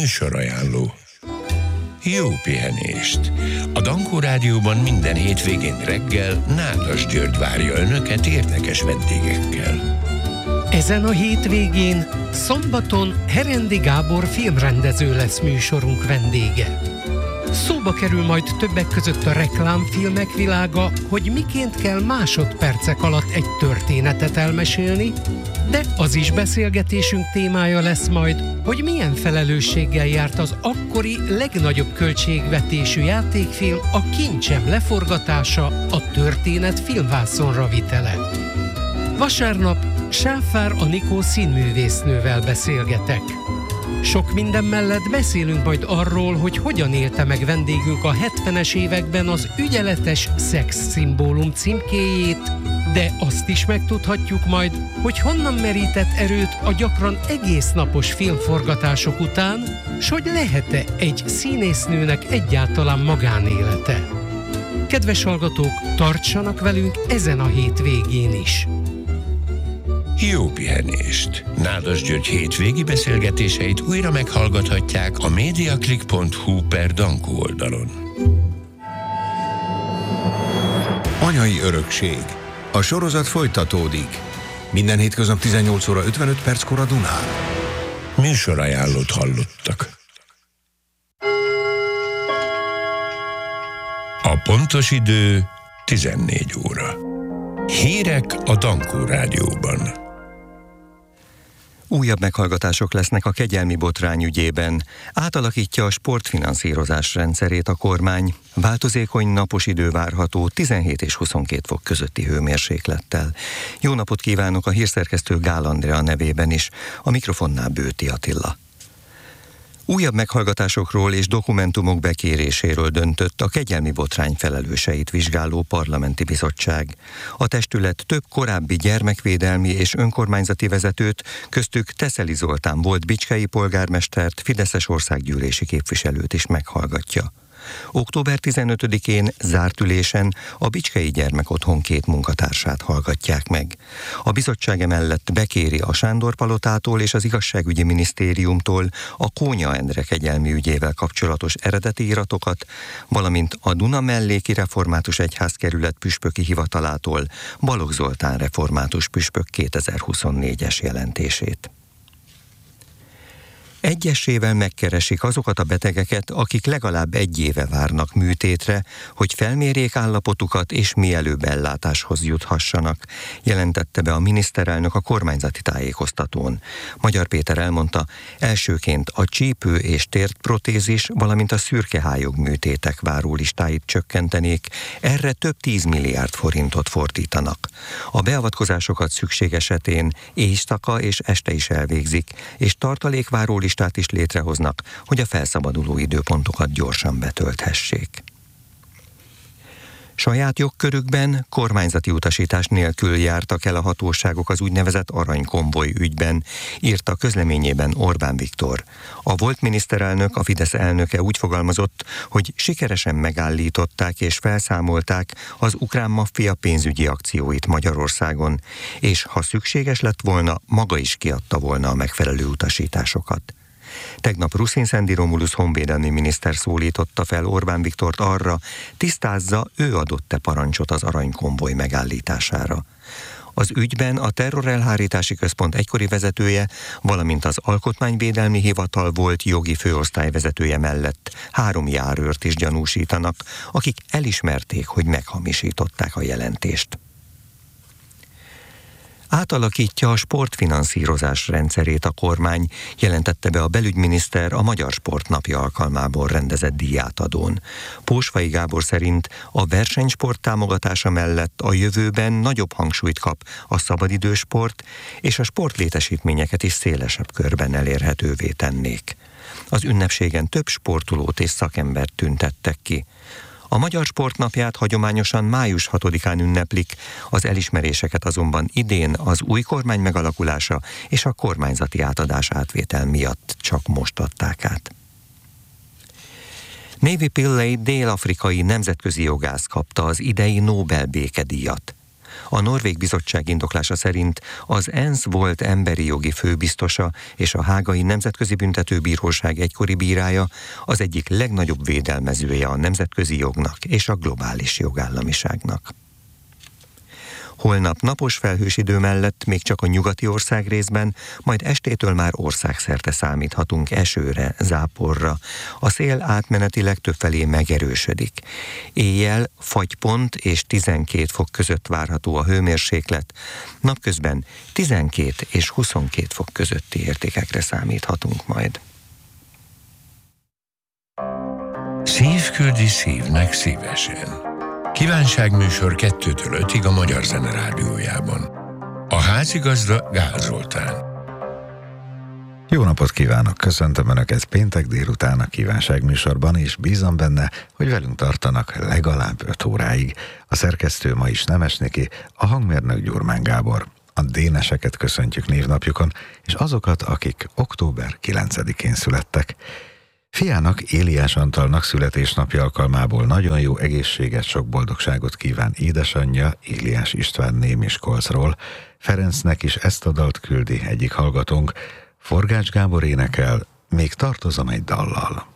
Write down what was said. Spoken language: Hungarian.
Műsorajánló. Jó pihenést! A Dankó Rádióban minden hétvégén reggel Nádas György várja Önöket érdekes vendégekkel. Ezen a hétvégén, szombaton Herendi Gábor filmrendező lesz műsorunk vendége. Szóba kerül majd többek között a reklámfilmek világa, hogy miként kell másodpercek alatt egy történetet elmesélni, de az is beszélgetésünk témája lesz majd, hogy milyen felelősséggel járt az akkori legnagyobb költségvetésű játékfilm, a Kincsem leforgatása, a történet filmvászonra vitele. Vasárnap Sáfár Anikó színművésznővel beszélgetek. Sok minden mellett beszélünk majd arról, hogy hogyan élte meg vendégünk a 70-es években az ügyeletes szexszimbólum címkéjét, de azt is megtudhatjuk majd, hogy honnan merített erőt a gyakran egész napos filmforgatások után, s hogy lehet-e egy színésznőnek egyáltalán magánélete. Kedves hallgatók, tartsanak velünk ezen a hétvégén is! Jó pihenést! Nádas György hétvégi beszélgetéseit újra meghallgathatják a mediaclick.hu/Dankó oldalon. Anyai örökség. A sorozat folytatódik. Minden hétköznap 18 óra 55 perckor a Dunán. Műsorajánlót hallottak. A pontos idő 14 óra. Hírek a Dankó Rádióban. Újabb meghallgatások lesznek a kegyelmi botrány ügyében. Átalakítja a sportfinanszírozás rendszerét a kormány. Változékony napos idő várható 17 és 22 fok közötti hőmérséklettel. Jó napot kívánok a hírszerkesztő Gál Andrea nevében is, a mikrofonnál Bőti Attila. Újabb meghallgatásokról és dokumentumok bekéréséről döntött a kegyelmi botrány felelőseit vizsgáló parlamenti bizottság. A testület több korábbi gyermekvédelmi és önkormányzati vezetőt, köztük Teszeli Zoltán volt bicskei polgármestert, fideszes országgyűlési képviselőt is meghallgatja. Október 15-én zárt ülésen a Bicskei Gyermekotthon 2 munkatársát hallgatják meg. A bizottság emellett bekéri a Sándor-palotától és az igazságügyi minisztériumtól a Kónya Endre kegyelmi ügyével kapcsolatos eredeti iratokat, valamint a Duna melléki református egyházkerület püspöki hivatalától Balogh Zoltán református püspök 2024-es jelentését. Egyesével megkeresik azokat a betegeket, akik legalább 1 éve várnak műtétre, hogy felmérjék állapotukat és mielőbb ellátáshoz juthassanak, jelentette be a miniszterelnök a kormányzati tájékoztatón. Magyar Péter elmondta, elsőként a csípő és térprotézis, valamint a szürkehályog műtétek várólistáit csökkentenék, erre több 10 milliárd forintot fordítanak. A beavatkozásokat szükség esetén éjszaka és este is elvégzik, és tartalékvárólistát is létrehoznak, hogy a felszabaduló időpontokat gyorsan betölthessék. Saját jogkörükben kormányzati utasítás nélkül jártak el a hatóságok az úgynevezett aranykonvoj ügyben, írta közleményében Orbán Viktor. A volt miniszterelnök, a Fidesz elnöke úgy fogalmazott, hogy sikeresen megállították és felszámolták az ukrán maffia pénzügyi akcióit Magyarországon, és ha szükséges lett volna, maga is kiadta volna a megfelelő utasításokat. Tegnap Ruszin Szendi Romulusz honvédelmi miniszter szólította fel Orbán Viktort arra, tisztázza, ő adott-e parancsot az aranykonvoj megállítására. Az ügyben a Terrorelhárítási Központ egykori vezetője, valamint az Alkotmányvédelmi Hivatal volt jogi főosztályvezetője mellett 3 járőrt is gyanúsítanak, akik elismerték, hogy meghamisították a jelentést. Átalakítja a sportfinanszírozás rendszerét a kormány, jelentette be a belügyminiszter a Magyar Sport Napja alkalmából rendezett díjátadón. Pósfai Gábor szerint a versenysport támogatása mellett a jövőben nagyobb hangsúlyt kap a szabadidősport, és a sportlétesítményeket is szélesebb körben elérhetővé tennék. Az ünnepségen több sportolót és szakembert tüntettek ki. A Magyar Sport Napját hagyományosan május 6-án ünneplik, az elismeréseket azonban idén az új kormány megalakulása és a kormányzati átadás-átvétel miatt csak most adták át. Navy Pillay dél-afrikai nemzetközi jogász kapta az idei Nobel békedíjat. A norvég bizottság indoklása szerint az ENSZ volt emberi jogi főbiztosa és a Hágai Nemzetközi Büntetőbíróság egykori bírája az egyik legnagyobb védelmezője a nemzetközi jognak és a globális jogállamiságnak. Holnap napos felhős idő mellett még csak a nyugati országrészben, majd estétől már országszerte számíthatunk esőre, záporra. A szél átmenetileg többfelé megerősödik. Éjjel fagypont és 12 fok között várható a hőmérséklet, napközben 12 és 22 fok közötti értékekre számíthatunk majd. Szív küldi szívnek szívesen. Kívánságműsor 2-től 5-ig a Magyar Zene Rádiójában. A házigazda Gál Zoltán. Jó napot kívánok! Köszöntöm Önöket péntek délután a kívánságműsorban, és bízom benne, hogy velünk tartanak legalább 5 óráig. A szerkesztő ma is Nemes Niki, a hangmérnök Gyurmán Gábor. A déneseket köszöntjük névnapjukon, és azokat, akik október 9-én születtek. Fiának, Éliás Antalnak születésnapja alkalmából nagyon jó egészséget, sok boldogságot kíván édesanyja, Éliás István Némiskolcról. Ferencnek is ezt a dalt küldi egyik hallgatónk. Forgács Gábor énekel, Még tartozom egy dallal.